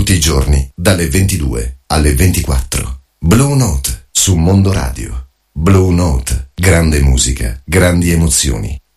tutti i giorni, dalle 22 alle 24. Blue Note su Mondo Radio. Blue Note, grande musica, grandi emozioni.